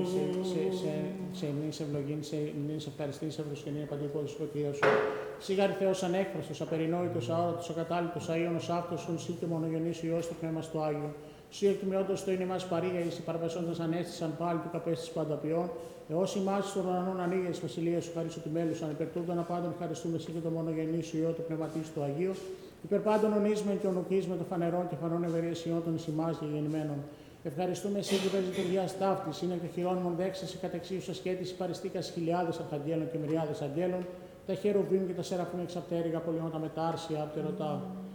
Σε εμείς ευλογήν, σε εμείς ευχαριστήσεις, ευρωσκενή, παντικό της φωτίας σου. Σίγαρη Θεός ανέκφραστος, απερινόητος, αόρατος, ακατάληπτος, αΐωνος αυτός, ουν σύ και μονογενής Υιός του Πνεύμας του Άγιου. Σύ εκμειώντος το είναι μας παρήγα, εις υπαρβασόντας ανέστησαν πάλι του καπέστης πανταπιών, εώς ημάς των ουρανών ανοίγα εις βασιλείας σου χαρίσου τη μέλους, ανεπερτούνταν απάντων χαριστούμε σύ και το μονογενής σου Υιό του Πνευματής του Αγίου, υπερπάντων ονίσμεν και ονουκίσμεν των φανερών και φανών ευερίας Υιών των εις ημάς γεννημένων. Ευχαριστούμε εσύ που παίζει λειτουργία ταύτη, είναι και χειρών μον δέξαση κατεξίουσα σχέτηση παριστήκα χιλιάδες αρχαγγέλων και μυριάδες αγγέλων, τα χερουβίμ και τα σεραφούν εξαπτέρυγα πολιώματα με τα άρσια απτερωτά.